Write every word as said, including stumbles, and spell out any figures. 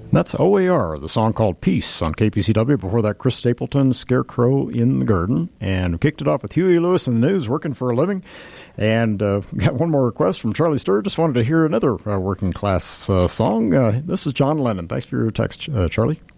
That's O A R, the song called Peace on K P C W. Before that, Chris Stapleton, Scarecrow in the Garden. And we kicked it off with Huey Lewis in the News, Working for a Living. And uh, got one more request from Charlie Sturr. Just wanted to hear another uh, working class uh, song. Uh, this is John Lennon. Thanks for your text, uh, Charlie.